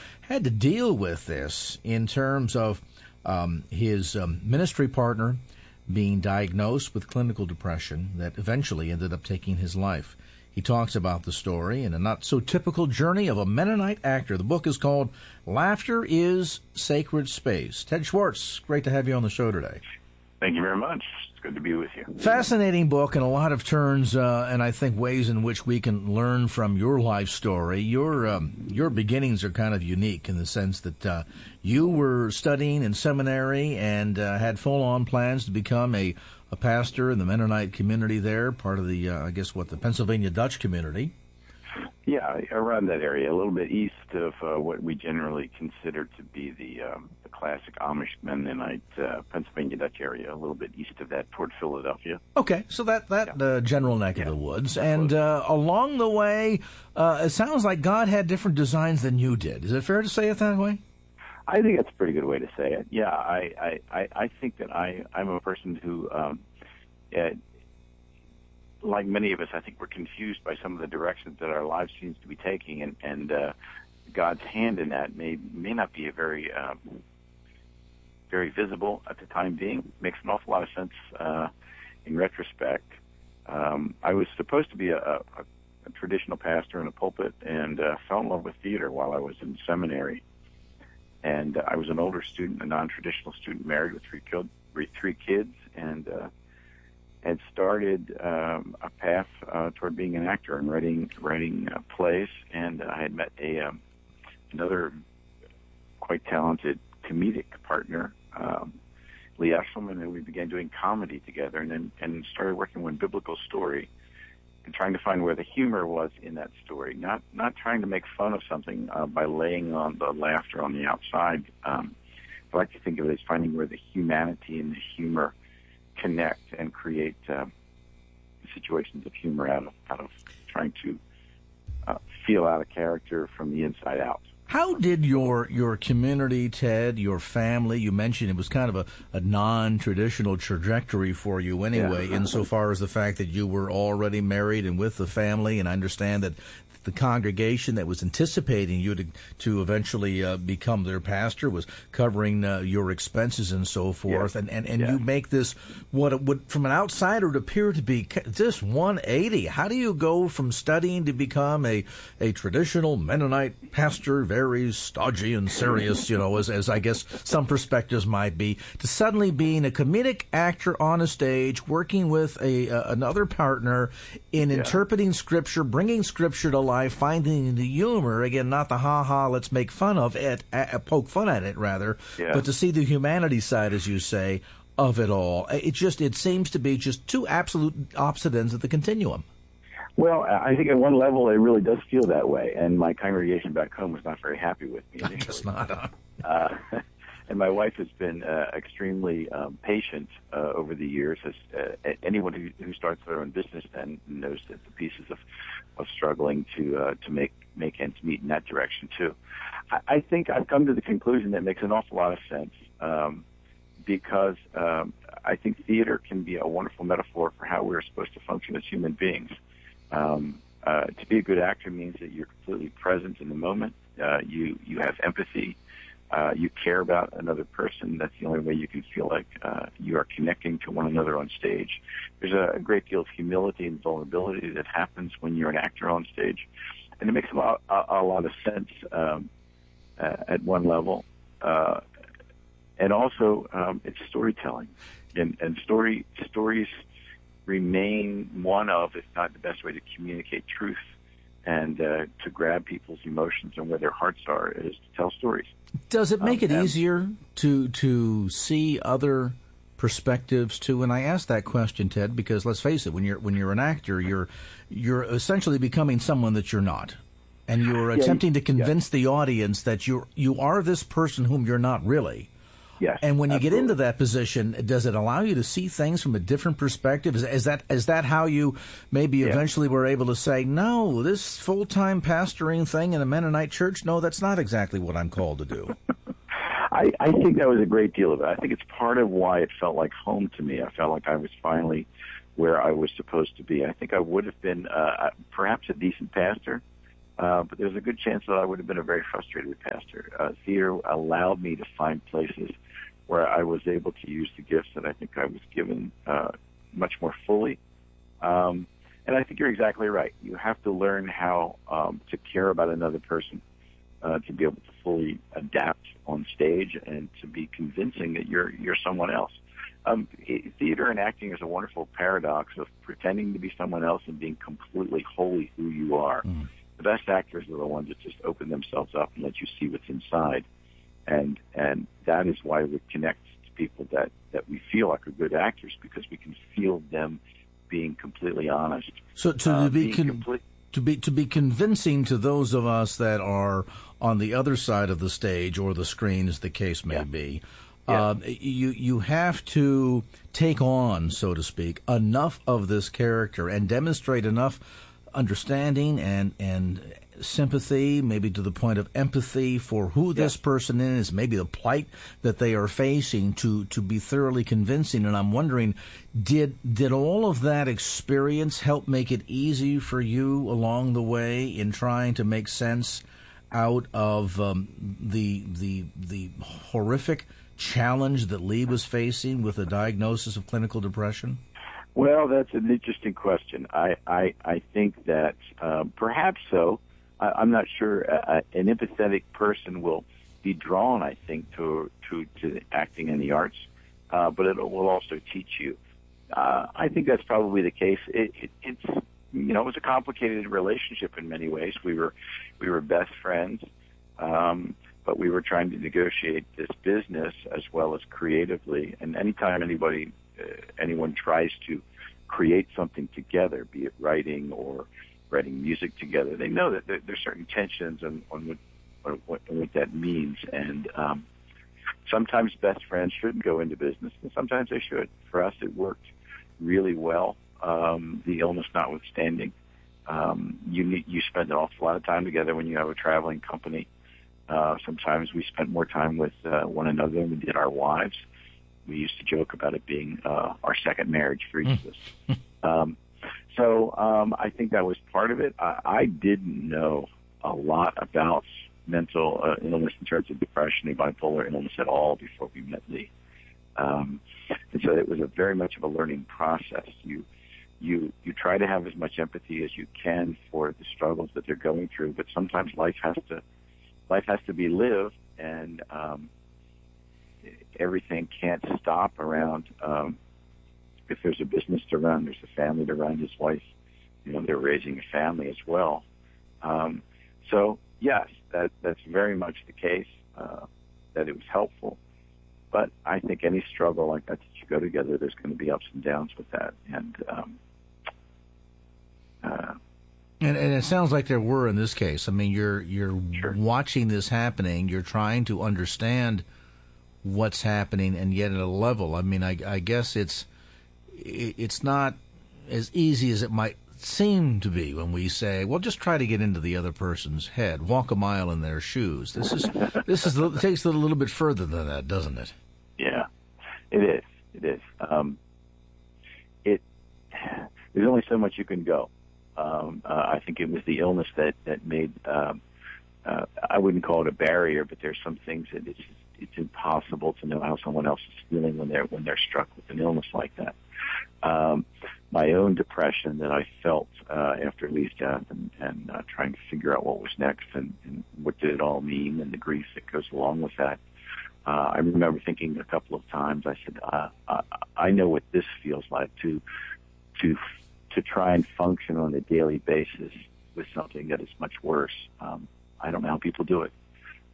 had to deal with this in terms of his ministry partner being diagnosed with clinical depression that eventually ended up taking his life. He talks about the story in a not-so-typical journey of a Mennonite actor. The book is called Laughter is Sacred Space. Ted Schwartz, great to have you on the show today. Thank you very much. It's good to be with you. Fascinating book and a lot of turns and I think ways in which we can learn from your life story. Your beginnings are kind of unique in the sense that you were studying in seminary and had full-on plans to become a pastor in the Mennonite community there, part of the, the Pennsylvania Dutch community. Yeah, around that area, a little bit east of what we generally consider to be the classic Amish Mennonite Pennsylvania Dutch area, a little bit east of that toward Philadelphia. Okay, so that general neck of the woods. And along the way, it sounds like God had different designs than you did. Is it fair to say it that way? I think that's a pretty good way to say it. Yeah, I think that I'm a person who, like many of us, I think we're confused by some of the directions that our lives seems to be taking, and God's hand in that may not be a very visible at the time being. Makes an awful lot of sense in retrospect. I was supposed to be a traditional pastor in a pulpit, and fell in love with theater while I was in seminary. And I was an older student, a non-traditional student, married with three kids, and had started a path toward being an actor and writing plays. And I had met another quite talented comedic partner, Lee Eshelman, and we began doing comedy together, and started working on biblical story and trying to find where the humor was in that story, not trying to make fun of something by laying on the laughter on the outside. I like to think of it as finding where the humanity and the humor connect and create situations of humor out of trying to feel out a character from the inside out. How did your community, Ted, your family, you mentioned it was kind of a non-traditional trajectory for you anyway, insofar as the fact that you were already married and with the family, and I understand that the congregation that was anticipating you to eventually become their pastor was covering your expenses and so forth, and you make this, what would from an outsider would appear to be just 180. How do you go from studying to become a traditional Mennonite pastor, very stodgy and serious, as I guess some perspectives might be, to suddenly being a comedic actor on a stage, working with another partner in interpreting Scripture, bringing Scripture to life, finding the humor, again, not the ha-ha, let's make fun of it, poke fun at it, rather, but to see the humanity side, as you say, of it all. It seems to be just two absolute opposite ends of the continuum. Well, I think at one level it really does feel that way, and my congregation back home was not very happy with me initially. I guess not, and my wife has been extremely patient over the years. As anyone who starts their own business then knows that the pieces of struggling to make ends meet in that direction too. I think I've come to the conclusion that makes an awful lot of sense because I think theater can be a wonderful metaphor for how we're supposed to function as human beings. To be a good actor means that you're completely present in the moment. You have empathy. You care about another person. That's the only way you can feel like you are connecting to one another on stage. There's a great deal of humility and vulnerability that happens when you're an actor on stage, and it makes a lot of sense at one level. And also, it's storytelling, and stories remain one of, if not the best way to communicate truth and to grab people's emotions and where their hearts are, is to tell stories. Does it make it easier to see other perspectives too? And I ask that question, Ted, because let's face it, when you're an actor, you're essentially becoming someone that you're not, and you're attempting to convince the audience that you are this person whom you're not really. Yes, and when you absolutely. get into that position, does it allow you to see things from a different perspective? Is that how you maybe eventually were able to say, no, this full-time pastoring thing in a Mennonite church, no, that's not exactly what I'm called to do? I think that was a great deal of it. I think it's part of why it felt like home to me. I felt like I was finally where I was supposed to be. I think I would have been perhaps a decent pastor But there's a good chance that I would have been a very frustrated pastor. Theater allowed me to find places where I was able to use the gifts that I think I was given much more fully. And I think you're exactly right. You have to learn how to care about another person, to be able to fully adapt on stage and to be convincing that you're someone else. Theater and acting is a wonderful paradox of pretending to be someone else and being completely wholly who you are. Mm. The best actors are the ones that just open themselves up and let you see what's inside. And that is why we connect to people that we feel like are good actors, because we can feel them being completely honest. So to be convincing to those of us that are on the other side of the stage or the screen, as the case may be, you have to take on, so to speak, enough of this character and demonstrate enough understanding and sympathy, maybe to the point of empathy for who this person is, maybe the plight that they are facing, to be thoroughly convincing. And I'm wondering, did all of that experience help make it easy for you along the way in trying to make sense out of the horrific challenge that Lee was facing with a diagnosis of clinical depression? Well, that's an interesting question. I think that perhaps so. I'm not sure. An empathetic person will be drawn, I think, to acting in the arts, but it will also teach you. I think that's probably the case. It's it was a complicated relationship in many ways. We were best friends, but we were trying to negotiate this business as well as creatively. And anytime anyone tries to create something together, be it writing or writing music together, they know that there's certain tensions on what that means. And sometimes best friends shouldn't go into business, and sometimes they should. For us, it worked really well, the illness notwithstanding. You spend an awful lot of time together when you have a traveling company. Sometimes we spent more time with one another than we did our wives. We used to joke about it being our second marriage for each of us. So I think that was part of it. I didn't know a lot about mental illness in terms of depression and bipolar illness at all before we met Lee. And so it was very much of a learning process. You try to have as much empathy as you can for the struggles that they're going through, but sometimes life has to be lived, and everything can't stop around. If there's a business to run, there's a family to run. His wife, they're raising a family as well. So yes, that's very much the case. That it was helpful, but I think any struggle like that you go together, there's going to be ups and downs with that, and it sounds like there were in this case. I mean, you're Sure. watching this happening. You're trying to understand what's happening, and yet at a level. I mean, I guess it's not as easy as it might seem to be when we say, well, just try to get into the other person's head, walk a mile in their shoes. This it takes it a little bit further than that, doesn't it? Yeah, it is. It is. There's only so much you can go. I think it was the illness that made, I wouldn't call it a barrier, but there's some things that it's impossible to know how someone else is feeling when they're struck with an illness like that. My own depression that I felt after Lee's death, and trying to figure out what was next and what did it all mean, and the grief that goes along with that. I remember thinking a couple of times, I said, I know what this feels like to try and function on a daily basis with something that is much worse. I don't know how people do it.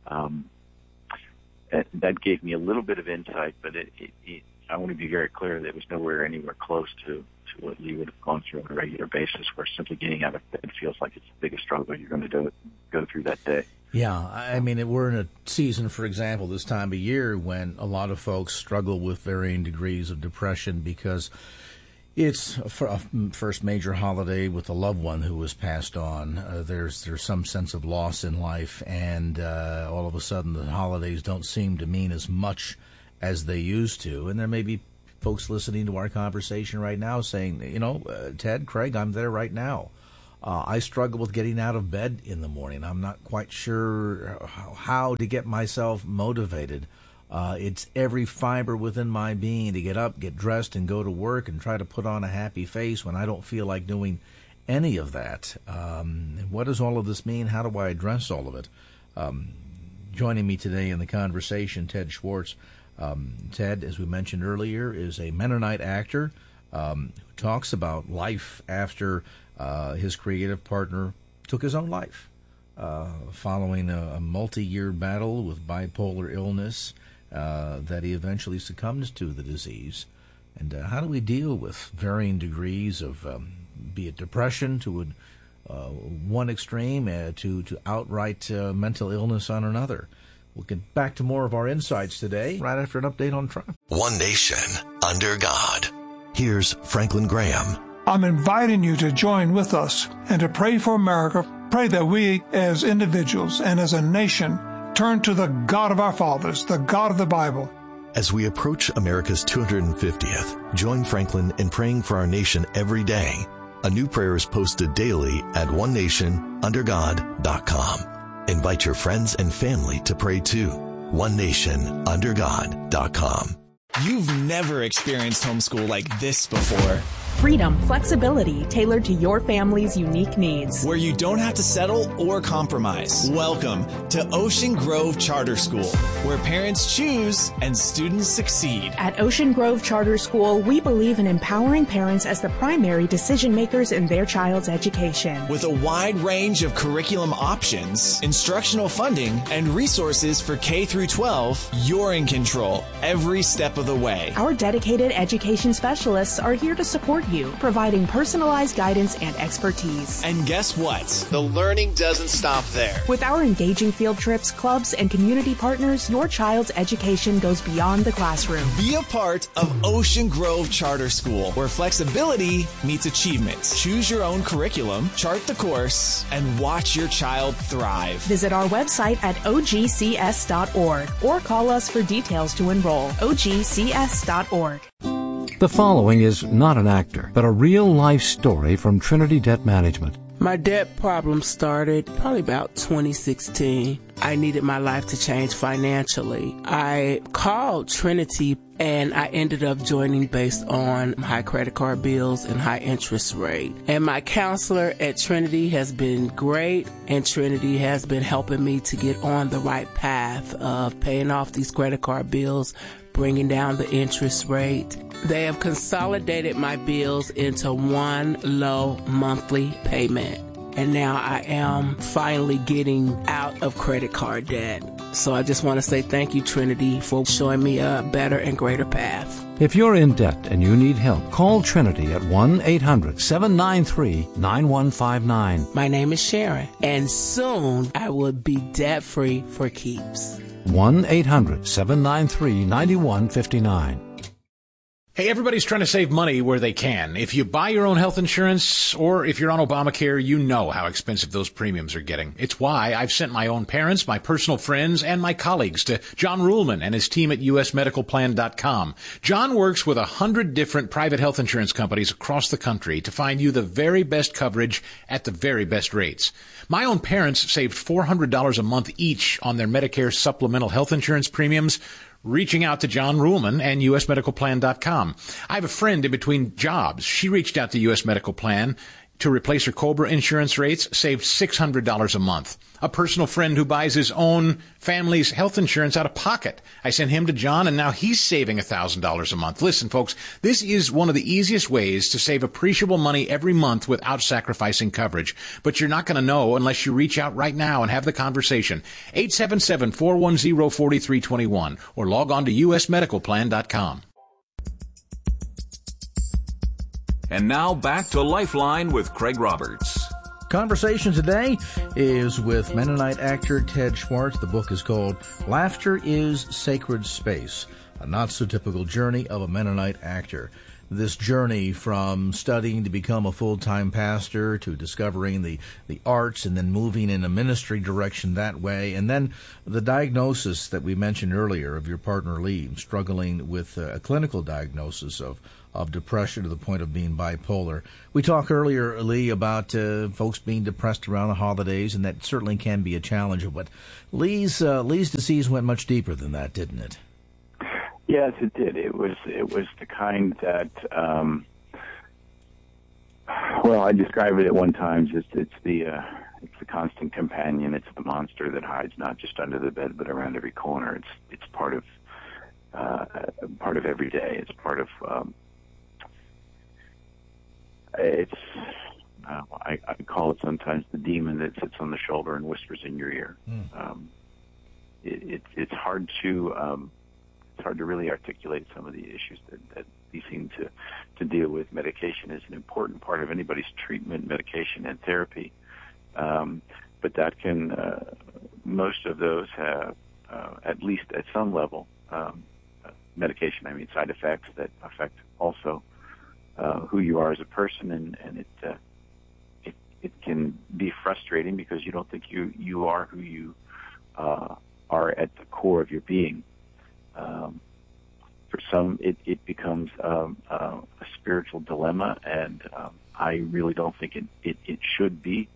That gave me a little bit of insight, but I want to be very clear that it was anywhere close to what Lee would have gone through on a regular basis, where simply getting out of bed feels like it's the biggest struggle you're going to go through that day. Yeah, I mean, we're in a season, for example, this time of year when a lot of folks struggle with varying degrees of depression because it's a first major holiday with a loved one who has passed on. There's some sense of loss in life, and all of a sudden the holidays don't seem to mean as much as they used to. And there may be folks listening to our conversation right now saying, Ted, Craig, I'm there right now. I struggle with getting out of bed in the morning. I'm not quite sure how to get myself motivated. It's every fiber within my being to get up, get dressed, and go to work and try to put on a happy face when I don't feel like doing any of that. What does all of this mean? How do I address all of it? Joining me today in the conversation, Ted Schwartz. Ted, as we mentioned earlier, is a Mennonite actor who talks about life after his creative partner took his own life following a multi-year battle with bipolar illness that he eventually succumbs to the disease. And how do we deal with varying degrees of, be it depression to one extreme to outright mental illness on another? We'll get back to more of our insights today, right after an update on traffic. One nation under God. Here's Franklin Graham. I'm inviting you to join with us and to pray for America. Pray that we as individuals and as a nation turn to the God of our fathers, the God of the Bible. As we approach America's 250th, join Franklin in praying for our nation every day. A new prayer is posted daily at onenationundergod.com. Invite your friends and family to pray too. onenationundergod.com. You've never experienced homeschool like this before. Freedom, flexibility, tailored to your family's unique needs. Where you don't have to settle or compromise. Welcome to Ocean Grove Charter School, where parents choose and students succeed. At Ocean Grove Charter School, we believe in empowering parents as the primary decision makers in their child's education. With a wide range of curriculum options, instructional funding, and resources for K through 12, you're in control every step of the way. Our dedicated education specialists are here to support you, providing personalized guidance and expertise. And guess what? The learning doesn't stop there. With our engaging field trips, clubs, and community partners, your child's education goes beyond the classroom. Be a part of Ocean Grove Charter School, where flexibility meets achievement. Choose your own curriculum, chart the course, and watch your child thrive. Visit our website at ogcs.org or call us for details to enroll. ogcs.org. The following is not an actor, but a real-life story from Trinity Debt Management. My debt problem started probably about 2016. I needed my life to change financially. I called Trinity and I ended up joining based on high credit card bills and high interest rate. And my counselor at Trinity has been great, and Trinity has been helping me to get on the right path of paying off these credit card bills, bringing down the interest rate. They have consolidated my bills into one low monthly payment. And now I am finally getting out of credit card debt. So I just want to say thank you, Trinity, for showing me a better and greater path. If you're in debt and you need help, call Trinity at 1-800-793-9159. My name is Sharon, and soon I will be debt-free for keeps. 1-800-793-9159. Hey, everybody's trying to save money where they can. If you buy your own health insurance or if you're on Obamacare, you know how expensive those premiums are getting. It's why I've sent my own parents, my personal friends, and my colleagues to John Ruhlman and his team at usmedicalplan.com. John works with 100 different private health insurance companies across the country to find you the very best coverage at the very best rates. My own parents saved $400 a month each on their Medicare supplemental health insurance premiums, reaching out to John Ruhlman and usmedicalplan.com. I have a friend in between jobs. She reached out to US Medical Plan to replace her COBRA insurance rates, saved $600 a month. A personal friend who buys his own family's health insurance out of pocket. I sent him to John, and now he's saving $1,000 a month. Listen, folks, this is one of the easiest ways to save appreciable money every month without sacrificing coverage. But you're not going to know unless you reach out right now and have the conversation. 877-410-4321 or log on to usmedicalplan.com. And now back to Lifeline with Craig Roberts. Conversation today is with Mennonite actor Ted Schwartz. The book is called Laughter is Sacred Space, a not-so-typical journey of a Mennonite actor. this journey from studying to become a full-time pastor to discovering the arts and then moving in a ministry direction that way. And then the diagnosis that we mentioned earlier of your partner Lee, struggling with a clinical diagnosis of depression to the point of being bipolar. We talked earlier, Lee, about folks being depressed around the holidays, and that certainly can be a challenge. But Lee's disease went much deeper than that, didn't it? Yes, it did. It was the kind that, I described it at one time. It's the constant companion. It's the monster that hides not just under the bed but around every corner. It's part of every day. It's part of I call it sometimes the demon that sits on the shoulder and whispers in your ear. It's hard to really articulate some of the issues that we seem to deal with. Medication is an important part of anybody's treatment, medication and therapy, but that can most of those have at least at some level medication. I mean side effects that affect also who you are as a person, and it can be frustrating because you don't think you are who you are at the core of your being. For some, it becomes a spiritual dilemma, and I really don't think it should be.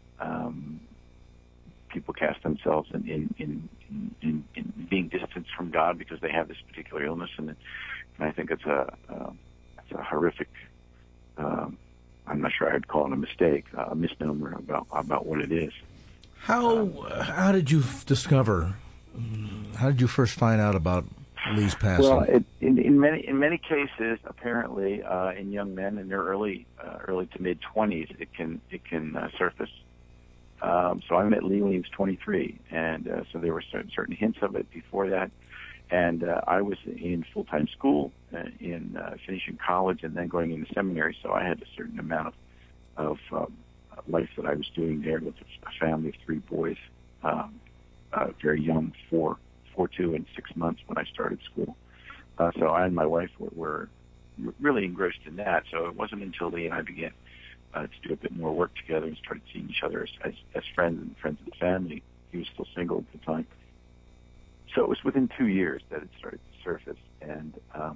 People cast themselves in being distanced from God because they have this particular illness, and I think it's a horrific. I'm not sure I'd call it a mistake, a misnomer about what it is. How did you discover? How did you first find out about Lee's passing? Well, in many cases, apparently, in young men in their early to mid 20s, it can surface. So I met Lee when he was 23, and so there were certain hints of it before that. And I was in full-time school, in finishing college, and then going into seminary. So I had a certain amount of life that I was doing there with a family of 3 boys, very young, 4, 2, and 6 months when I started school. So I and my wife were really engrossed in that. So it wasn't until Lee and I began to do a bit more work together and started seeing each other as friends and friends of the family. He was still single at the time. So it was within 2 years that it started to surface, and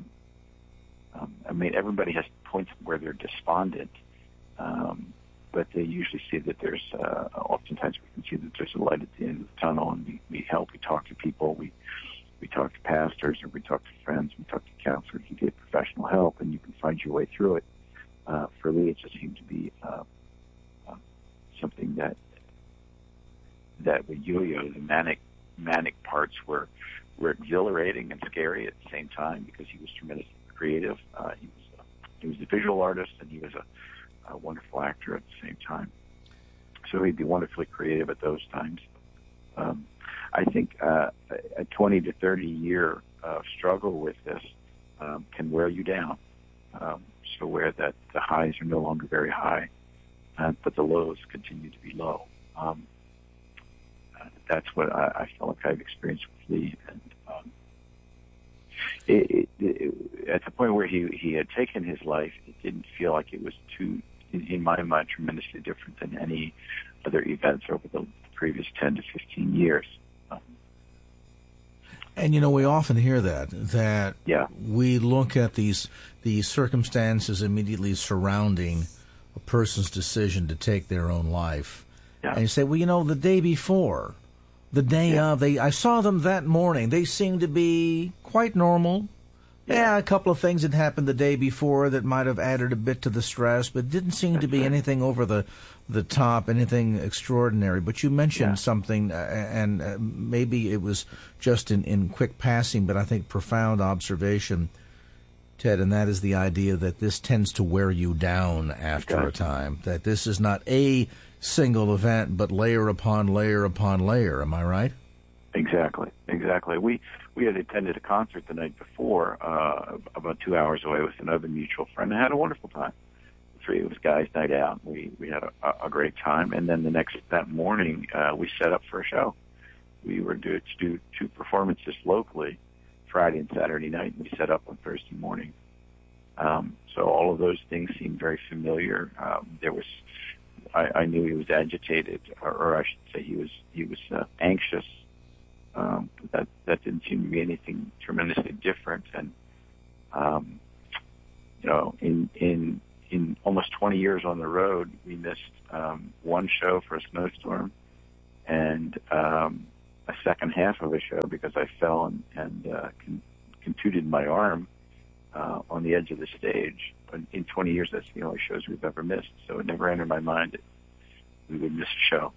I mean, everybody has points where they're despondent, but they usually see that there's, oftentimes we can see that there's a light at the end of the tunnel, and we help, we talk to people, we talk to pastors, or we talk to friends, we talk to counselors, you get professional help, and you can find your way through it. For Lee, it just seemed to be something that would yo-yo. The manic parts were exhilarating and scary at the same time because he was tremendously creative. He was a visual artist, and he was a wonderful actor at the same time. So he'd be wonderfully creative at those times. I think a 20 to 30 year struggle with this can wear you down. So where that the highs are no longer very high, but the lows continue to be low. That's what I felt like I've experienced with Lee. And at the point where he had taken his life, it didn't feel like it was in my mind, tremendously different than any other events over the previous 10 to 15 years. And, we often hear that we look at these circumstances immediately surrounding a person's decision to take their own life. Yeah. And you say, the day before, the day of, I saw them that morning. They seemed to be quite normal. Yeah, a couple of things had happened the day before that might have added a bit to the stress, but didn't seem to be anything over the top, anything extraordinary. But you mentioned something, and maybe it was just in quick passing, but I think profound observation, Ted, and that is the idea that this tends to wear you down after a time, that this is not a single event, but layer upon layer upon layer. Am I right? Exactly. We had attended a concert the night before, about 2 hours away with another mutual friend, and had a wonderful time. The 3 of us guys night out. We had a great time, and then that morning we set up for a show. We were to do 2 performances locally, Friday and Saturday night, and we set up on Thursday morning. So all of those things seemed very familiar. I knew he was agitated, or I should say he was anxious. That didn't seem to be anything tremendously different. And in almost 20 years on the road, we missed one show for a snowstorm and a second half of a show because I fell and contuted my arm on the edge of the stage. In 20 years, that's the only shows we've ever missed. So it never entered my mind that we would miss a show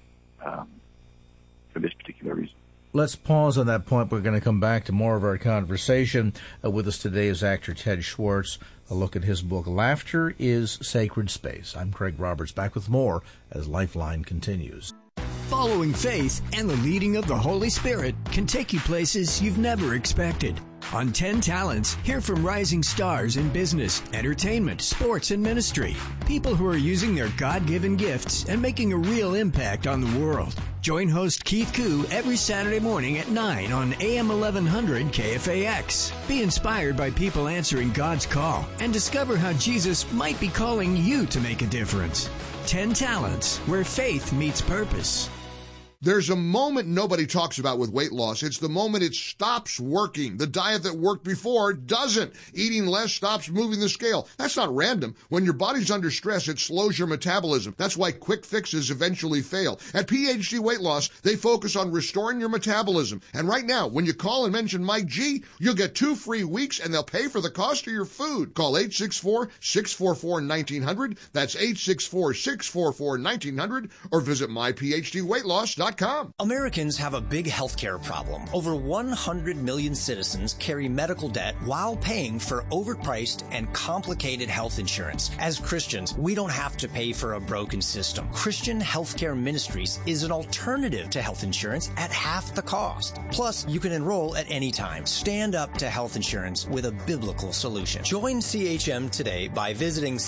for this particular reason. Let's pause on that point. We're going to come back to more of our conversation. With us today is actor Ted Schwartz. A look at his book, Laughter is Sacred Space. I'm Craig Roberts, back with more as Lifeline continues. Following faith and the leading of the Holy Spirit can take you places you've never expected. On 10 Talents, hear from rising stars in business, entertainment, sports, and ministry. People who are using their God-given gifts and making a real impact on the world. Join host Keith Koo every Saturday morning at 9 on AM 1100 KFAX. Be inspired by people answering God's call and discover how Jesus might be calling you to make a difference. 10 Talents, where faith meets purpose. There's a moment nobody talks about with weight loss. It's the moment it stops working. The diet that worked before doesn't. Eating less stops moving the scale. That's not random. When your body's under stress, it slows your metabolism. That's why quick fixes eventually fail. At PhD Weight Loss, they focus on restoring your metabolism. And right now, when you call and mention Mike G, you'll get 2 free weeks and they'll pay for the cost of your food. Call 864-644-1900. That's 864-644-1900 or visit myphdweightloss.com. Americans have a big healthcare problem. Over 100 million citizens carry medical debt while paying for overpriced and complicated health insurance. As Christians, we don't have to pay for a broken system. Christian Healthcare Ministries is an alternative to health insurance at half the cost. Plus, you can enroll at any time. Stand up to health insurance with a biblical solution. Join CHM today by visiting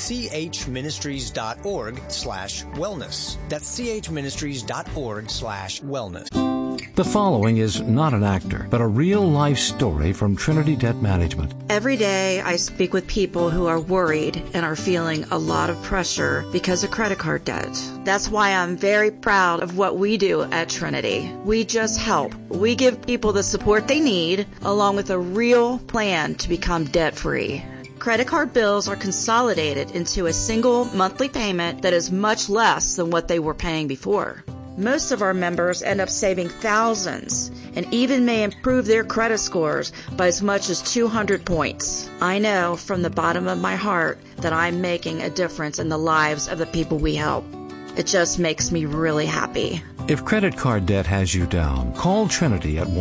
chministries.org/wellness. That's chministries.org/wellness. The following is not an actor, but a real-life story from Trinity Debt Management. Every day I speak with people who are worried and are feeling a lot of pressure because of credit card debt. That's why I'm very proud of what we do at Trinity. We just help. We give people the support they need, along with a real plan to become debt-free. Credit card bills are consolidated into a single monthly payment that is much less than what they were paying before. Most of our members end up saving thousands and even may improve their credit scores by as much as 200 points. I know from the bottom of my heart that I'm making a difference in the lives of the people we help. It just makes me really happy. If credit card debt has you down, call Trinity at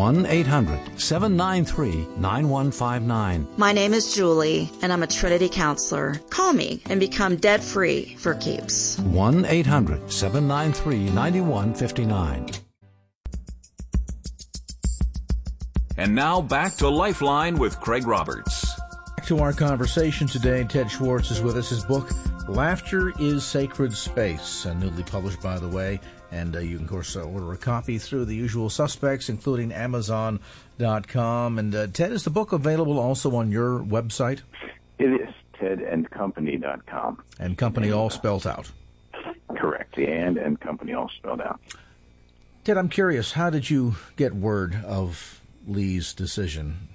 1-800-793-9159. My name is Julie, and I'm a Trinity counselor. Call me and become debt-free for keeps. 1-800-793-9159. And now back to Lifeline with Craig Roberts. Back to our conversation today. Ted Schwartz is with us. His book, Laughter is Sacred Space, newly published, by the way. And you can, of course, order a copy through the usual suspects, including Amazon.com. And, Ted, is the book available also on your website? It is, tedandcompany.com. And company all spelled out? Correct, the and company all spelled out. Ted, I'm curious, how did you get word of Lee's decision?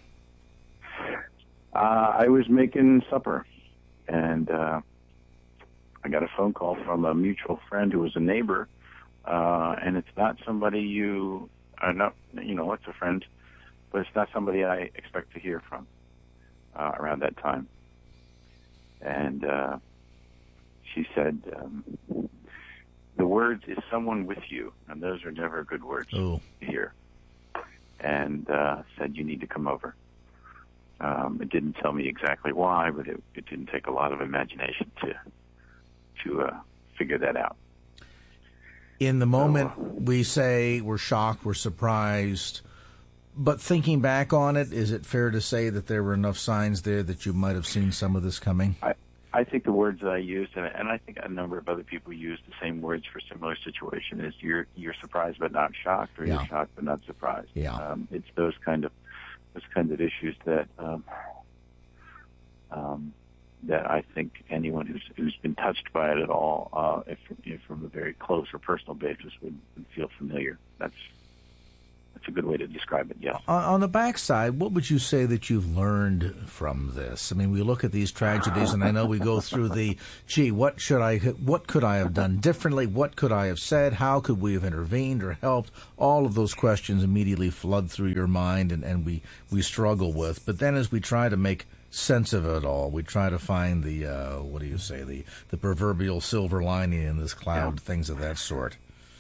I was making supper, and I got a phone call from a mutual friend who was a neighbor. And it's not somebody it's a friend, but it's not somebody I expect to hear from around that time. And she said, the words is someone with you, and those are never good words to hear. And said, you need to come over. It didn't tell me exactly why, but it didn't take a lot of imagination to figure that out. In the moment, we say we're shocked, we're surprised, but thinking back on it, is it fair to say that there were enough signs there that you might have seen some of this coming? I think the words that I used, and I think a number of other people used the same words for similar situation, is you're surprised but not shocked, or you're shocked but not surprised. Yeah. It's those kind of issues that that I think anyone who's been touched by it at all, if from a very close or personal basis, would feel familiar. That's a good way to describe it, yes. On the backside, what would you say that you've learned from this? I mean, we look at these tragedies, and I know we go through what could I have done differently? What could I have said? How could we have intervened or helped? All of those questions immediately flood through your mind, and we struggle with. But then as we try to make sense of it all, we try to find the proverbial silver lining in this cloud, things of that sort.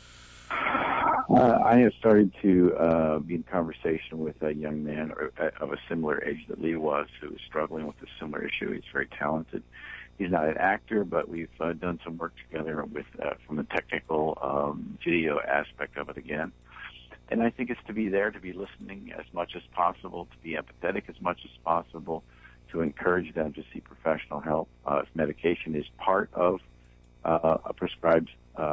I have started to be in conversation with a young man of a similar age that Lee was, who was struggling with a similar issue. He's very talented. He's not an actor, but we've done some work together with from the technical video aspect of it again. And I think it's to be there, to be listening as much as possible, to be empathetic as much as possible, to encourage them to seek professional help. If medication is part of a prescribed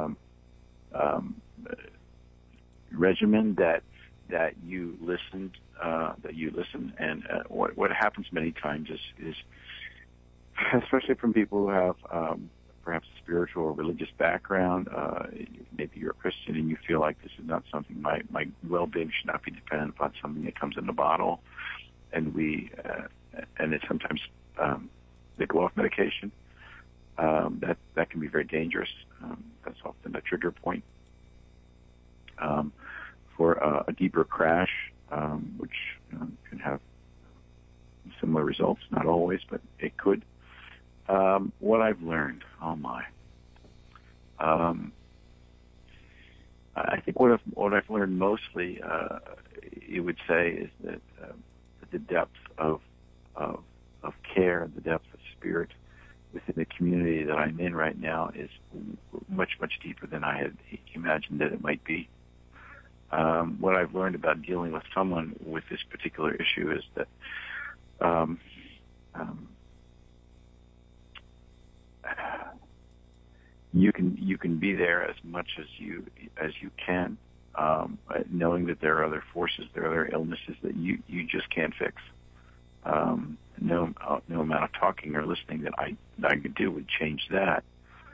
regimen, that you listen, and what happens many times is especially from people who have perhaps a spiritual or religious background, maybe you're a Christian and you feel like this is not something, my well-being should not be dependent upon something that comes in a bottle, and it sometimes they go off medication. That can be very dangerous. That's often a trigger point for a deeper crash, which can have similar results. Not always, but it could. What I've learned, I think what I've learned mostly, you would say, is that the depth of care, the depth of spirit within the community that I'm in right now is much, much deeper than I had imagined that it might be. What I've learned about dealing with someone with this particular issue is that you can be there as much as you can, knowing that there are other forces, there are other illnesses that you just can't fix. No amount of talking or listening that I could do would change that.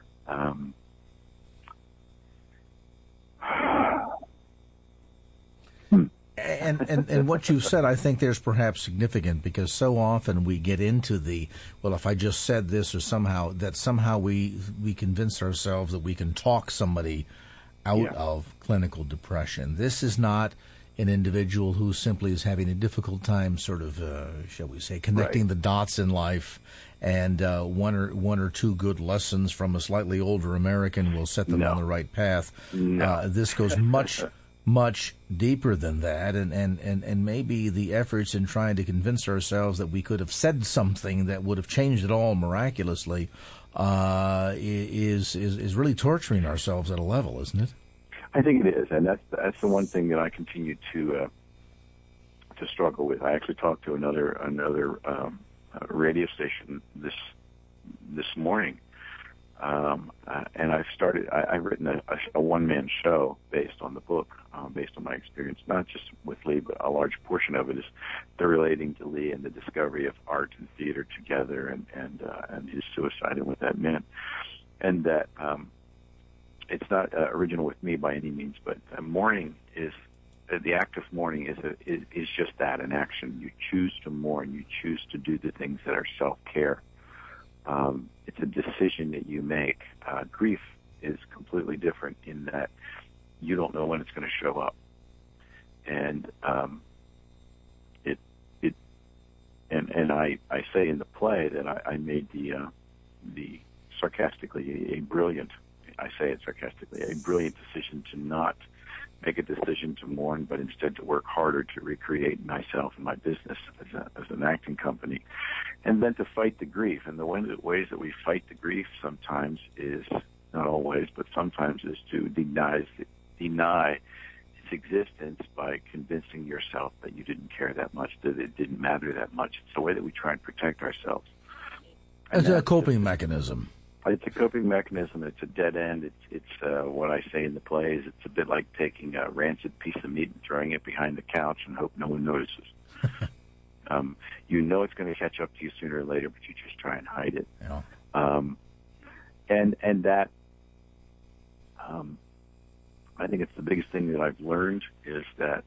And what you've said, I think there's perhaps significant, because so often we get into if I just said this, or somehow we convince ourselves that we can talk somebody out of clinical depression. This is not an individual who simply is having a difficult time shall we say, connecting the dots in life, and one or two good lessons from a slightly older American will set them on the right path. This goes much deeper than that, and maybe the efforts in trying to convince ourselves that we could have said something that would have changed it all miraculously is really torturing ourselves at a level, isn't it? I think it is, and that's the one thing that I continue to struggle with. I actually talked to another radio station this morning. And I've written a one-man show based on the book, based on my experience, not just with Lee, but a large portion of it is they're relating to Lee and the discovery of art and theater together, and his suicide and what that meant. And that it's not original with me by any means, but mourning is the act of mourning is just that, an action. You choose to mourn. You choose to do the things that are self-care. It's a decision that you make. Grief is completely different in that you don't know when it's going to show up, and I say in the play that I made the sarcastically a brilliant decision to not make a decision to mourn, but instead to work harder to recreate myself and my business as an acting company, and then to fight the grief. And the ways that we fight the grief sometimes is, not always, but sometimes is to deny its existence by convincing yourself that you didn't care that much, that it didn't matter that much. It's the way that we try and protect ourselves. It's a coping mechanism. It's a coping mechanism. It's a dead end. It's what I say in the plays. It's a bit like taking a rancid piece of meat and throwing it behind the couch and hope no one notices. You know it's going to catch up to you sooner or later, but you just try and hide it. Yeah. And that, I think it's the biggest thing that I've learned is that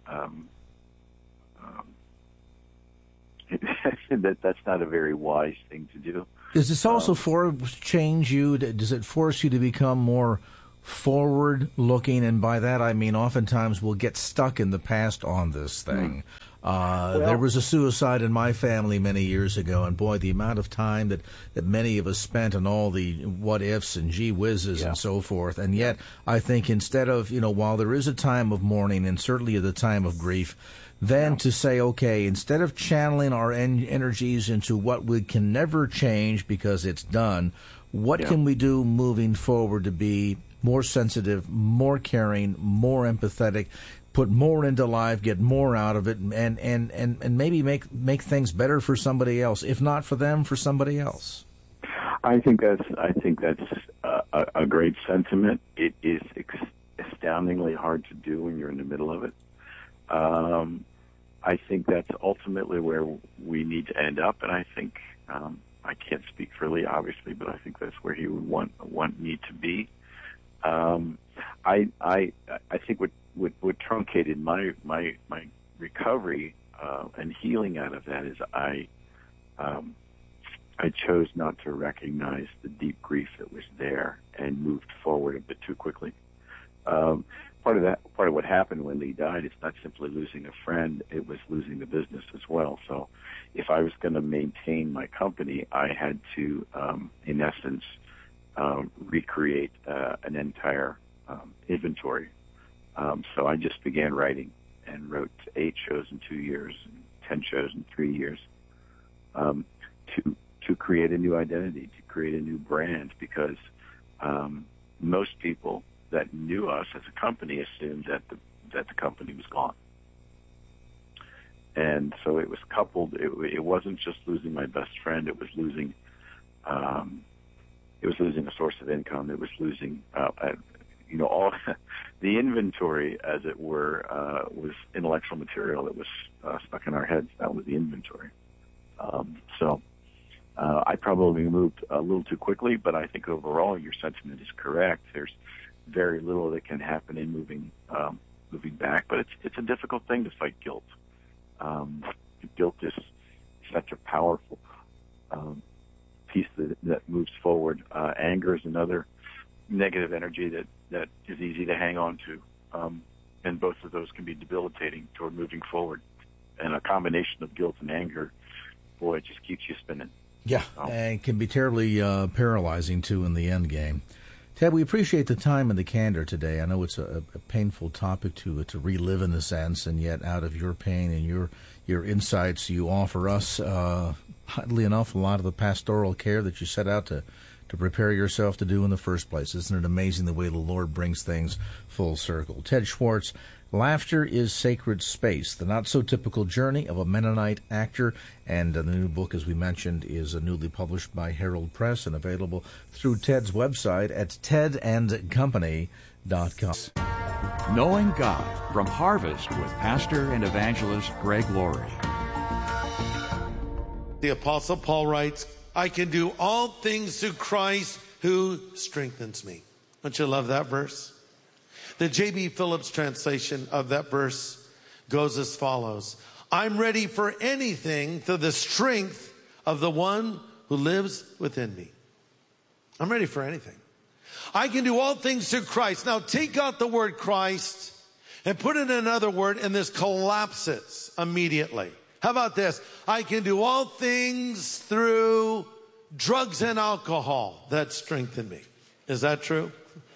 that's not a very wise thing to do. Does this also change you? Does it force you to become more forward-looking? And by that I mean oftentimes we'll get stuck in the past on this thing. There was a suicide in my family many years ago, and boy, the amount of time that many of us spent on all the what-ifs and gee-whizzes and so forth. And yet, I think instead of, while there is a time of mourning and certainly the time of grief, then to say, okay, instead of channeling our energies into what we can never change because it's done, what can we do moving forward to be more sensitive, more caring, more empathetic, put more into life, get more out of it, and maybe make things better for somebody else, if not for them, for somebody else? I think that's a great sentiment. It is astoundingly hard to do when you're in the middle of it. I think that's ultimately where we need to end up, and I think I can't speak for Lee, obviously, but I think that's where he would want me to be. I think what truncated my recovery and healing out of that is I chose not to recognize the deep grief that was there and moved forward a bit too quickly. Part of what happened when Lee died, it's not simply losing a friend, it was losing the business as well. So if I was going to maintain my company, I had to, in essence, recreate an entire inventory. So I just began writing and wrote 8 shows in 2 years, and 10 shows in 3 years, to create a new identity, to create a new brand, because most people that knew us as a company assumed that the company was gone. And so it was coupled. It wasn't just losing my best friend. It was losing. It was losing a source of income. It was losing, all the inventory, as it were, was intellectual material that was stuck in our heads. That was the inventory. So I probably moved a little too quickly, but I think overall your sentiment is correct. There's very little that can happen in moving back, but it's a difficult thing to fight guilt. Guilt is such a powerful piece that moves forward. Anger is another negative energy that is easy to hang on to, and both of those can be debilitating toward moving forward. And a combination of guilt and anger, boy, it just keeps you spinning. Yeah, and can be terribly paralyzing, too, in the end game. Ted, we appreciate the time and the candor today. I know it's a painful topic to relive in a sense, and yet out of your pain and your insights, you offer us, oddly enough, a lot of the pastoral care that you set out to prepare yourself to do in the first place. Isn't it amazing the way the Lord brings things full circle? Ted Schwartz, Laughter is Sacred Space, the not-so-typical journey of a Mennonite actor. And the new book, as we mentioned, is newly published by Herald Press and available through Ted's website at tedandcompany.com. Knowing God from Harvest with pastor and evangelist Greg Laurie. The Apostle Paul writes, I can do all things through Christ who strengthens me. Don't you love that verse? The J.B. Phillips translation of that verse goes as follows. I'm ready for anything through the strength of the one who lives within me. I'm ready for anything. I can do all things through Christ. Now take out the word Christ and put in another word, and this collapses immediately. How about this? I can do all things through drugs and alcohol that strengthen me. Is that true?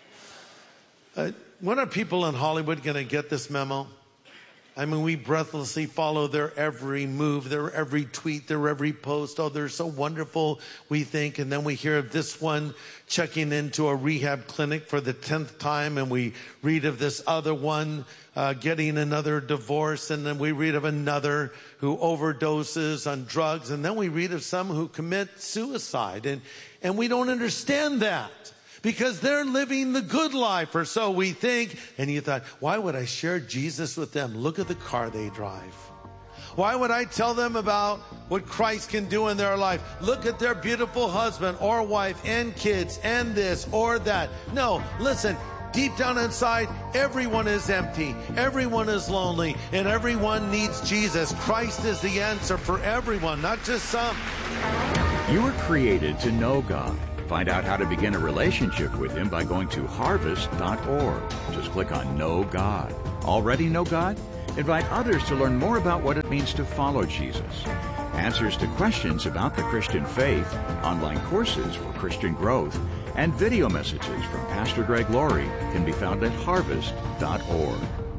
When are people in Hollywood going to get this memo? I mean, we breathlessly follow their every move, their every tweet, their every post. Oh, they're so wonderful, we think. And then we hear of this one checking into a rehab clinic for the 10th time. And we read of this other one getting another divorce. And then we read of another who overdoses on drugs. And then we read of some who commit suicide. And we don't understand that, because they're living the good life, or so we think. And you thought, why would I share Jesus with them? Look at the car they drive. Why would I tell them about what Christ can do in their life? Look at their beautiful husband or wife and kids and this or that. No, listen. Deep down inside, everyone is empty, everyone is lonely, and everyone needs Jesus. Christ is the answer for everyone, not just some. You were created to know God. Find out how to begin a relationship with Him by going to harvest.org. Just click on Know God. Already know God? Invite others to learn more about what it means to follow Jesus. Answers to questions about the Christian faith, online courses for Christian growth, and video messages from Pastor Greg Laurie can be found at harvest.org.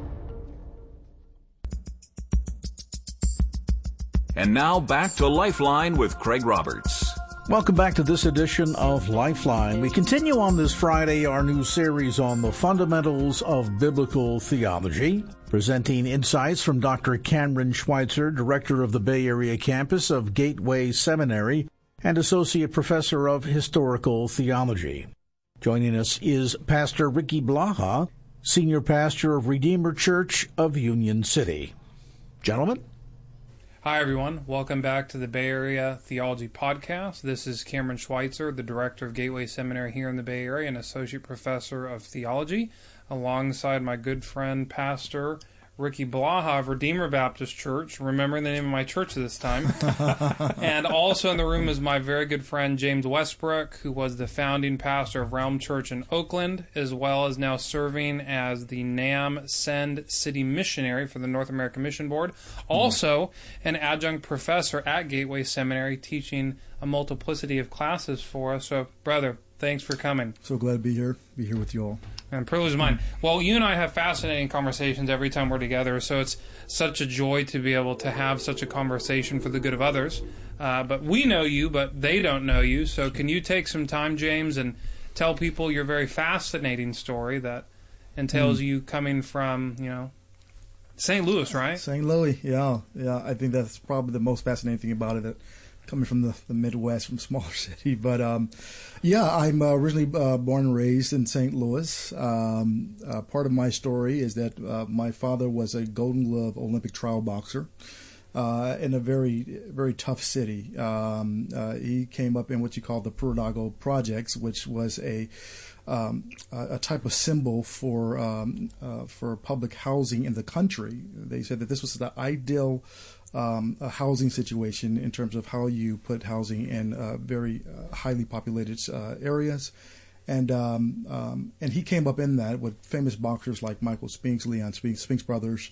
And now back to Lifeline with Craig Roberts. Welcome back to this edition of Lifeline. We continue on this Friday our new series on the fundamentals of biblical theology, presenting insights from Dr. Cameron Schweitzer, director of the Bay Area campus of Gateway Seminary and associate professor of historical theology. Joining us is Pastor Ricky Blaha, senior pastor of Redeemer Church of Union City. Gentlemen? Hi, everyone. Welcome back to the Bay Area Theology Podcast. This is Cameron Schweitzer, the director of Gateway Seminary here in the Bay Area and associate professor of theology, alongside my good friend, Pastor Ricky Blaha of Redeemer Baptist Church, remembering the name of my church this time. And also in the room is my very good friend, James Westbrook, who was the founding pastor of Realm Church in Oakland, as well as now serving as the NAM Send City Missionary for the North American Mission Board. Also an adjunct professor at Gateway Seminary, teaching a multiplicity of classes for us. So, brother, thanks for coming. So glad to be here with you all. And privilege of mine. Well, you and I have fascinating conversations every time we're together, so it's such a joy to be able to have such a conversation for the good of others. But we know you, but they don't know you. So can you take some time, James, and tell people your very fascinating story that entails you coming from, St. Louis, right? St. Louis, yeah. I think that's probably the most fascinating thing about it, that coming from the Midwest, from a smaller city. But, I'm originally born and raised in St. Louis. Part of my story is that my father was a Golden Glove Olympic trial boxer in a very, very tough city. He came up in what you call the Prudago Projects, which was a type of symbol for public housing in the country. They said that this was the ideal a housing situation in terms of how you put housing in very highly populated areas. And he came up in that with famous boxers like Michael Spinks, Leon Spinks, Spinks brothers.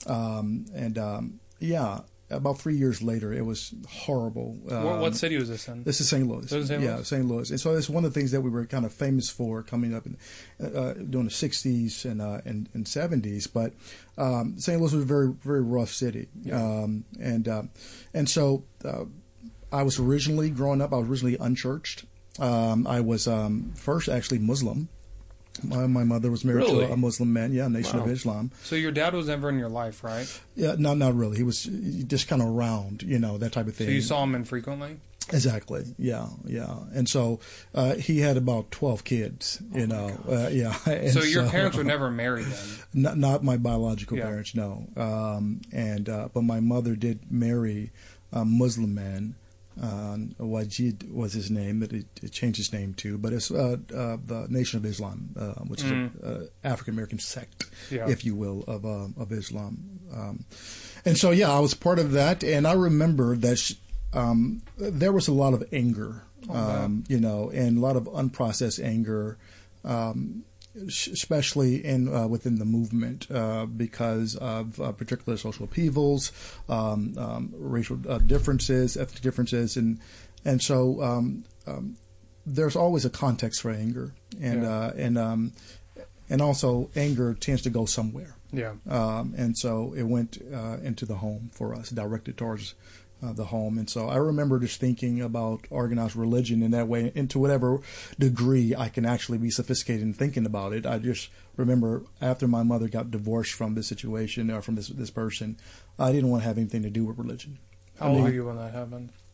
About 3 years later, it was horrible. What city was this in? This is St. Louis. St. Louis. And so it's one of the things that we were kind of famous for coming up in during the 60s and 70s. But St. Louis was a very, very rough city. Yeah. And so I was originally, growing up, I was originally unchurched. I was first actually Muslim. My mother was married to a Muslim man, Nation of Islam. So your dad was never in your life, right? Yeah, not really. He was just kind of around, that type of thing. So you saw him infrequently? Exactly, yeah. And so he had about 12 kids, And so your parents were never married then? Not my biological parents, no. But my mother did marry a Muslim man. Wajid was his name, that it changed his name to, but it's the Nation of Islam, which is an African American sect, if you will, of Islam. And so, I was part of that, and I remember that there was a lot of anger, and a lot of unprocessed anger, especially within the movement because of particular social upheavals, racial differences, ethnic differences, and so there's always a context for anger, and also anger tends to go somewhere. Yeah. And so it went into the home for us, directed towards the home. And so I remember just thinking about organized religion in that way, and to whatever degree I can actually be sophisticated in thinking about it. I just remember after my mother got divorced from this situation, or from this person, I didn't want to have anything to do with religion. How old were you when that happened?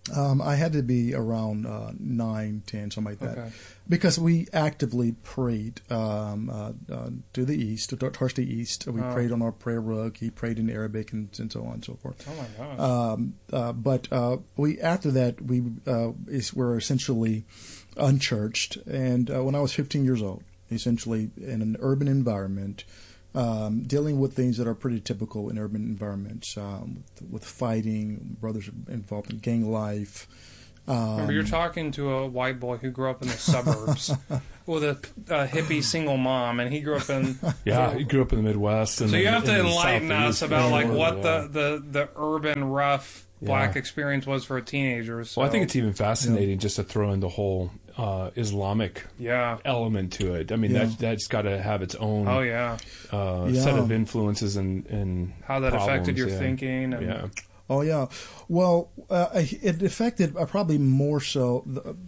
I had to be around 9, 10, something like that, because we actively prayed to the east, towards the east. We prayed on our prayer rug. He prayed in Arabic and so on and so forth. Oh my gosh! But we after that we were essentially unchurched, and when I was 15 years old, essentially in an urban environment. Dealing with things that are pretty typical in urban environments, with fighting, brothers involved in gang life. Remember, you're talking to a white boy who grew up in the suburbs with a hippie single mom, and he grew up in... he grew up in the Midwest. And so you have to enlighten us about what the the urban, rough black experience was for a teenager. So. Well, I think it's even fascinating just to throw in the whole Islamic element to it. I mean, that's got to have its own set of influences and how that problems, affected your thinking. And Oh, yeah. Well, it affected probably more so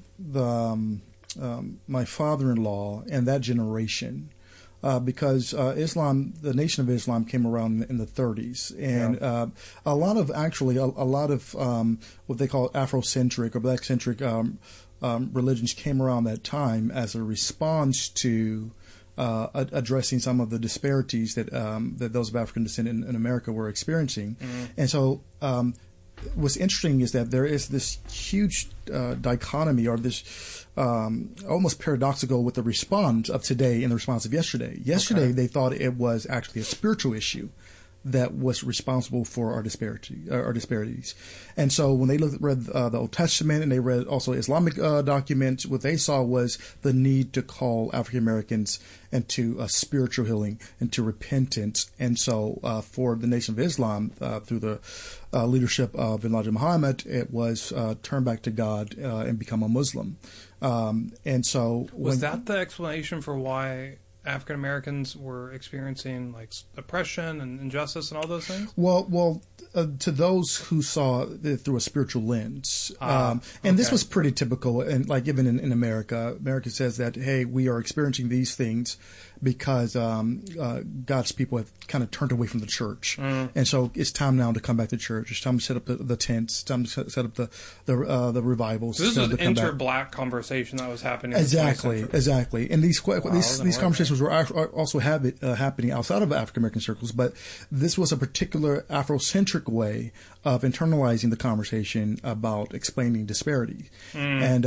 my father-in-law and that generation. Because Islam, the Nation of Islam, came around in the 30s, and a lot of what they call Afrocentric or Black-centric religions came around that time as a response to addressing some of the disparities that those of African descent in America were experiencing. And so what's interesting is that there is this huge dichotomy, or this almost paradoxical with the response of today and the response of yesterday. Yesterday, they thought it was actually a spiritual issue that was responsible for our disparities. And so when they read the Old Testament, and they read also Islamic documents, what they saw was the need to call African Americans into spiritual healing, into repentance. And so for the Nation of Islam, through the leadership of Elijah Muhammad, it was turn back to God and become a Muslim. And so was that the explanation for why African Americans were experiencing like oppression and injustice and all those things? Well, to those who saw it through a spiritual lens, and this was pretty typical, and like even in America, America says that, hey, we are experiencing these things because God's people have kind of turned away from the church, and so it's time now to come back to church. It's time to set up the tents. It's time to set up the revivals. So this was an inter-black conversation that was happening. Exactly. And these conversations were also happening outside of African American circles, but this was a particular Afrocentric way of internalizing the conversation about explaining disparity, and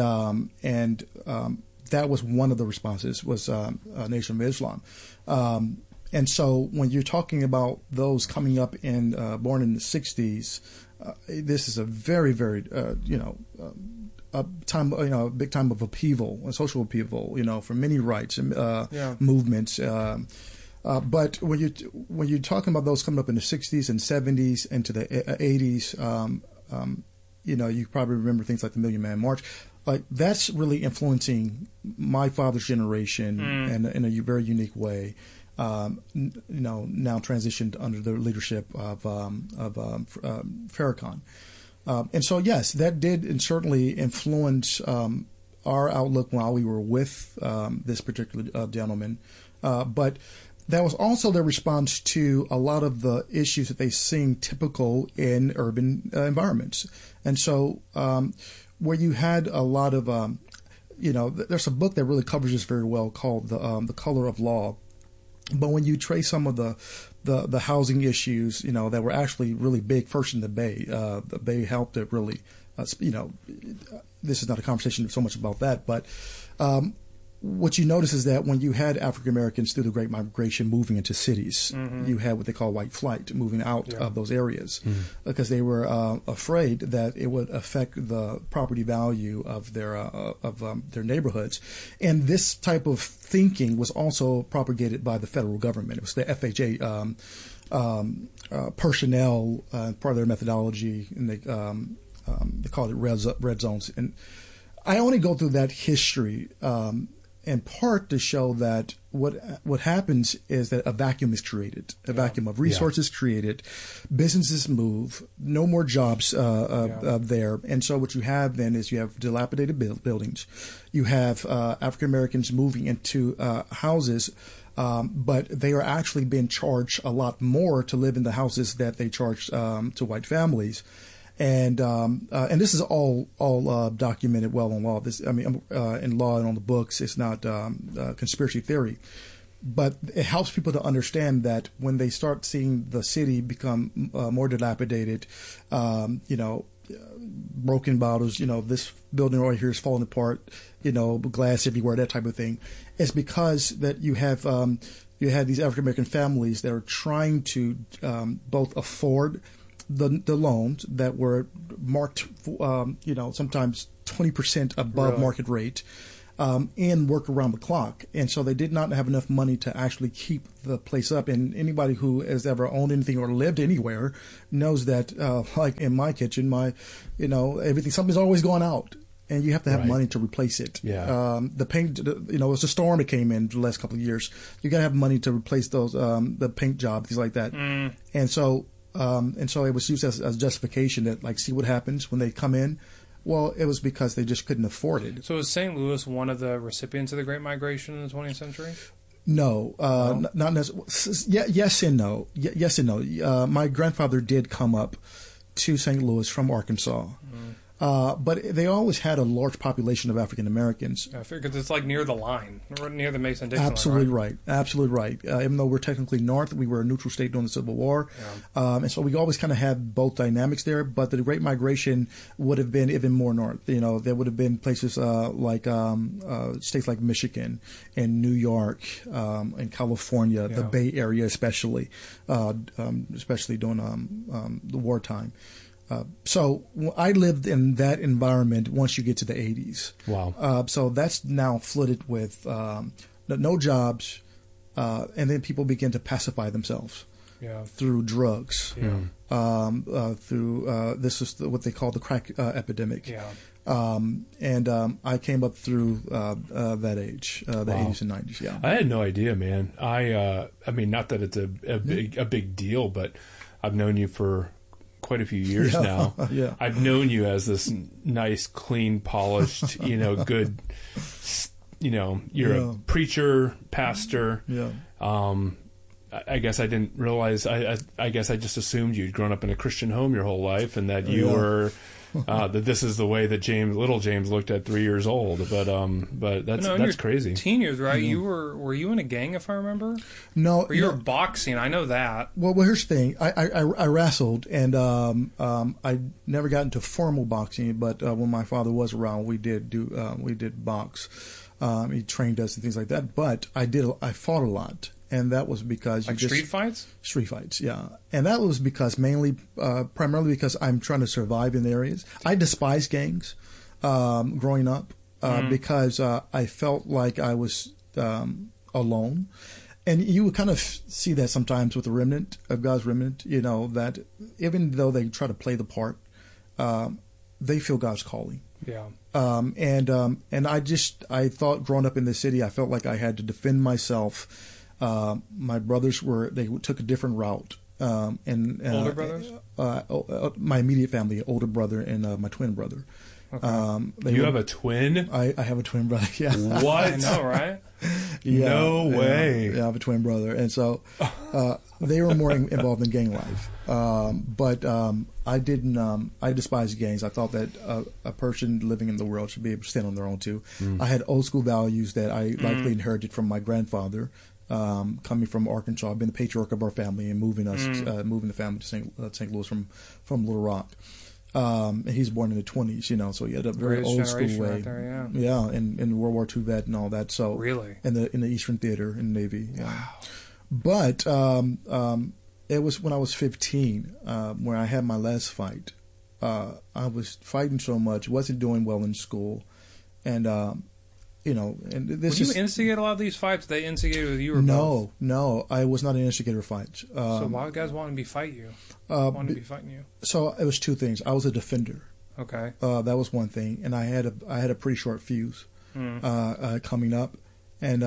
that was one of the responses was Nation of Islam. And so when you're talking about those coming up born in the 60s, this is a very, very, a time, a big time of upheaval, a social upheaval, for many rights and movements. But when you're talking about those coming up in the 60s and 70s into the 80s, you probably remember things like the Million Man March. Like that's really influencing my father's generation in a very unique way. Now transitioned under the leadership of Farrakhan. And so, yes, that did and certainly influence our outlook while we were with this particular gentleman. But that was also their response to a lot of the issues that they seem typical in urban environments. And so where you had a lot of, there's a book that really covers this very well called The Color of Law. But when you trace some of the housing issues, that were actually really big first in the Bay helped it really, this is not a conversation so much about that, but what you notice is that when you had African Americans through the Great Migration moving into cities, you had what they call white flight moving out of those areas because they were afraid that it would affect the property value of their neighborhoods. And this type of thinking was also propagated by the federal government. It was the FHA personnel, part of their methodology, and they called it red zones. And I only go through that history in part to show that what happens is that a vacuum is created, a vacuum of resources created, businesses move, no more jobs there. And so what you have then is you have dilapidated buildings. You have African Americans moving into houses, but they are actually being charged a lot more to live in the houses that they charge to white families. And this is all documented well in law. In law and on the books, it's not conspiracy theory. But it helps people to understand that when they start seeing the city become more dilapidated, broken bottles, this building right here is falling apart, glass everywhere, that type of thing. It's because that you have these African American families that are trying to both afford the loans that were marked, sometimes 20% above market rate. And work around the clock. And so they did not have enough money to actually keep the place up. And anybody who has ever owned anything or lived anywhere knows that, like in my kitchen, everything, something's always going out. And you have to have money to replace it. Yeah. The paint, it's a storm that came in the last couple of years. You got to have money to replace those, the paint jobs, things like that. And so it was used as justification that, like, see what happens when they come in. Well, it was because they just couldn't afford it. So was St. Louis one of the recipients of the Great Migration in the 20th century? No, not necessarily. Yes and no. Yes and no. My grandfather did come up to St. Louis from Arkansas. But they always had a large population of African Americans. I figure because it's like near the line, near the Mason-Dixon line. Absolutely right. Absolutely right. Even though we're technically north, we were a neutral state during the Civil War. Yeah. And so we always kind of had both dynamics there. But the Great Migration would have been even more north. There would have been places like states like Michigan and New York and California, the Bay Area especially during the wartime. So I lived in that environment once you get to the 80s. Wow. So that's now flooded with no jobs, and then people begin to pacify themselves through drugs. Yeah. Through this is what they call the crack epidemic. Yeah. And I came up through that age, the 80s and 90s. Yeah. I had no idea, man. I mean, not that it's a big deal, but I've known you for quite a few years now. Yeah. I've known you as this nice, clean, polished, good, you're a preacher, pastor. Yeah. I guess I didn't realize, I guess I just assumed you'd grown up in a Christian home your whole life and that you were, that this is the way that little James looked at 3 years old. But that's crazy. Teen years, right? Mm-hmm. Were you in a gang, if I remember? No. Or you were boxing, I know that. Well, here's the thing. I wrestled, and I never got into formal boxing, but when my father was around, we did box. He trained us and things like that. But I fought a lot. And that was because street fights? Street fights, yeah. And that was because primarily because I'm trying to survive in the areas. I despise gangs growing up because I felt like I was alone. And you would kind of see that sometimes with the remnant of God's remnant, that even though they try to play the part, they feel God's calling. Yeah. And I thought growing up in the city, I felt like I had to defend myself. My brothers they took a different route. Older brothers? My immediate family, older brother and my twin brother. Okay. You have a twin? I have a twin brother, yeah. What? I know, right? Yeah, no way. Yeah, I have a twin brother. And so they were more involved in gang life. But I didn't, I despised gangs. I thought that a person living in the world should be able to stand on their own too. I had old school values that I likely inherited from my grandfather. Coming from Arkansas, I've been the patriarch of our family and moving the family to St. Louis from Little Rock. And he's born in the 20s, so he had a very old school way. Right there, yeah, and World War II vet and all that. So really, in the Eastern Theater in the Navy. Yeah. Wow. But it was when I was 15 where I had my last fight. I was fighting so much, wasn't doing well in school, and and this Would you instigate a lot of these fights? They instigated with you or both? both? No, I was not an instigator of fights. So why would guys want to be fighting you? So it was two things. I was a defender. Okay. That was one thing, and I had a pretty short fuse coming up, and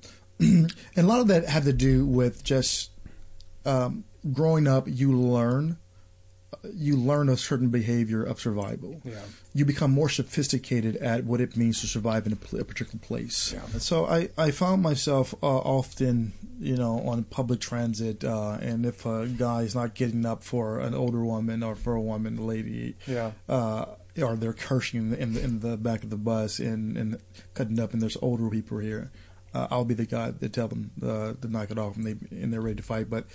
a lot of that had to do with just growing up. You learn you learn a certain behavior of survival. Yeah. You become more sophisticated at what it means to survive in a particular place. Yeah. So I found myself often, on public transit, and if a guy is not getting up for an older woman or for a woman, a lady, or they're cursing in the back of the bus and cutting up, and there's older people here, I'll be the guy that tell them to knock it off, and they're ready to fight. But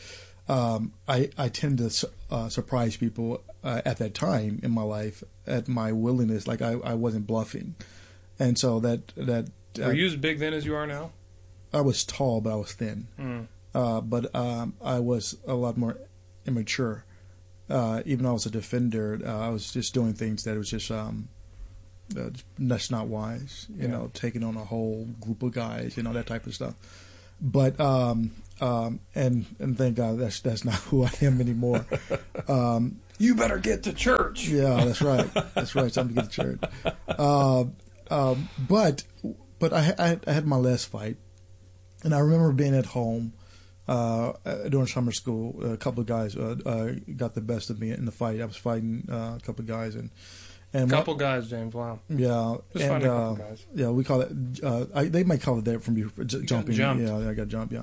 I tend to surprise people at that time in my life at my willingness, like I wasn't bluffing, and so that. Were you as big then as you are now? I was tall, but I was thin. But I was a lot more immature. Even though I was a defender, I was just doing things that was just that's not wise. Taking on a whole group of guys, that type of stuff. But and thank God that's not who I am anymore. You better get to church. Yeah, that's right. That's right. It's time to get to church. But I had my last fight, and I remember being at home during summer school. A couple of guys got the best of me in the fight. I was fighting a couple of guys, and couple guys, James. Wow. Yeah, just find a couple guys. Yeah, we call it. They might call it that from you jumping. Yeah, I got jumped. Yeah.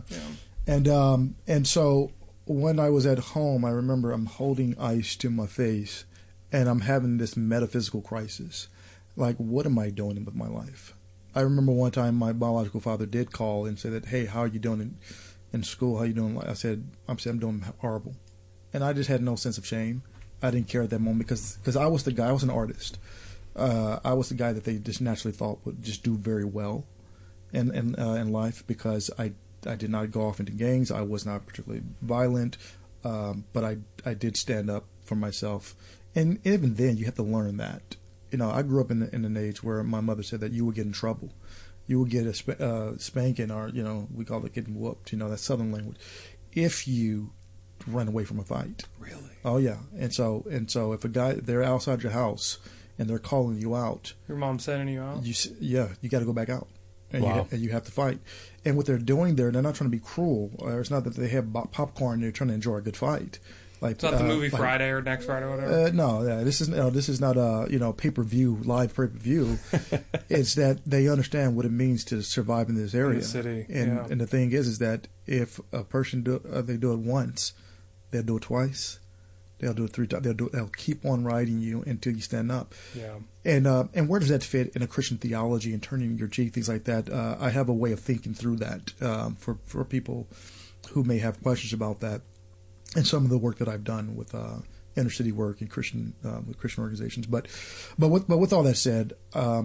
And so when I was at home, I remember I'm holding ice to my face, and I'm having this metaphysical crisis. Like, what am I doing with my life? I remember one time my biological father did call and say that, hey, how are you doing in school? How are you doing? I said, I'm doing horrible. And I just had no sense of shame. I didn't care at that moment because I was the guy. I was an artist. I was the guy that they just naturally thought would just do very well in life because I did not go off into gangs. I was not particularly violent, but I did stand up for myself. And even then, you have to learn that. I grew up in an age where my mother said that you would get in trouble. You would get a spanking, or, we call it getting whooped, that's Southern language, if you run away from a fight. Really? Oh, yeah. And so if a guy, they're outside your house and they're calling you out. Your mom sending you out? You got to go back out. And, wow. You have to fight. And what they're doing there, they're not trying to be cruel. It's not that they have popcorn. They're trying to enjoy a good fight. It's not the movie Friday or Next Friday or whatever? No, this is not a pay-per-view, live pay-per-view. It's that they understand what it means to survive in this area. In the city. And the thing is that if a person they do it once, they'll do it twice. They'll do it 3 times. They'll keep on riding you until you stand up. Yeah. And where does that fit in a Christian theology and turning your cheek, things like that? I have a way of thinking through that for people who may have questions about that. And some of the work that I've done with inner city work and Christian organizations, but with all that said,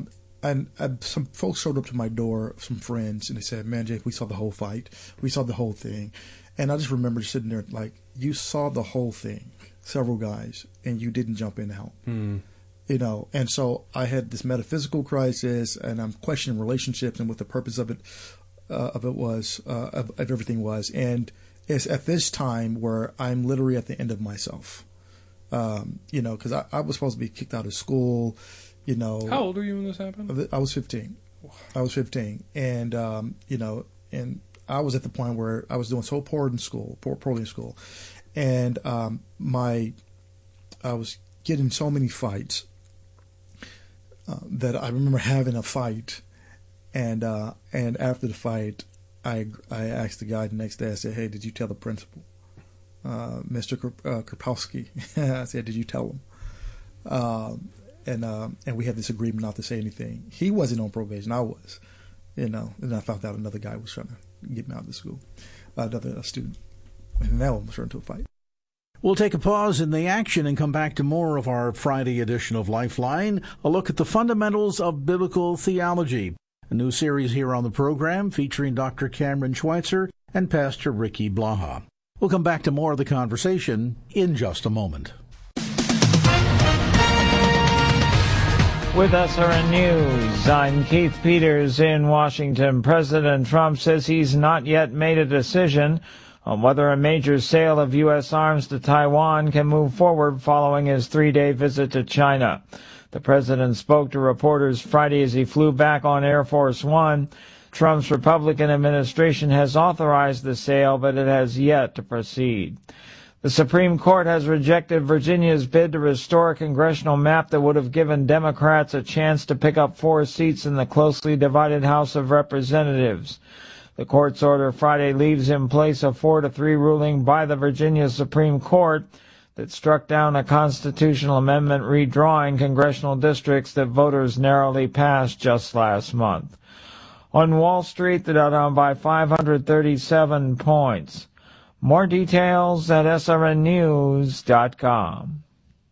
some folks showed up to my door, some friends, and they said, "Man, Jake, we saw the whole fight, we saw the whole thing," and I just remember sitting there like, "You saw the whole thing, several guys, and you didn't jump in to help." And so I had this metaphysical crisis, and I'm questioning relationships and what the purpose of it was, of everything was, and it's at this time where I'm literally at the end of myself, because I was supposed to be kicked out of school, How old were you when this happened? I was 15. And, and I was at the point where I was doing so poorly in school, and I was getting so many fights that I remember having a fight, and after the fight, I asked the guy the next day. I said, "Hey, did you tell the principal, Mr. Krapowski?" I said, "Did you tell him?" And we had this agreement not to say anything. He wasn't on probation. I was, And I found out another guy was trying to get me out of the school, another student, and that one was turned to a fight. We'll take a pause in the action and come back to more of our Friday edition of Lifeline, a look at the fundamentals of biblical theology. A new series here on the program featuring Dr. Cameron Schweitzer and Pastor Ricky Blaha. We'll come back to more of the conversation in just a moment. With SRN News, I'm Keith Peters in Washington. President Trump says he's not yet made a decision on whether a major sale of U.S. arms to Taiwan can move forward following his 3-day visit to China. The president spoke to reporters Friday as he flew back on Air Force One. Trump's Republican administration has authorized the sale, but it has yet to proceed. The Supreme Court has rejected Virginia's bid to restore a congressional map that would have given Democrats a chance to pick up 4 seats in the closely divided House of Representatives. The court's order Friday leaves in place a 4-3 ruling by the Virginia Supreme Court that struck down a constitutional amendment redrawing congressional districts that voters narrowly passed just last month. On Wall Street, the Dow down by 537 points. More details at srnnews.com.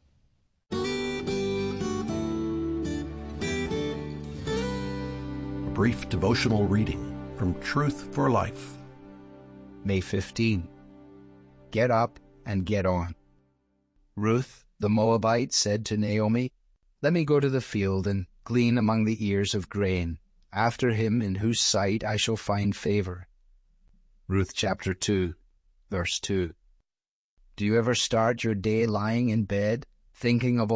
A brief devotional reading from Truth for Life. May 15. Get up and get on. Ruth, the Moabite, said to Naomi, "Let me go to the field and glean among the ears of grain, after him in whose sight I shall find favor." Ruth chapter 2, verse 2. Do you ever start your day lying in bed, thinking of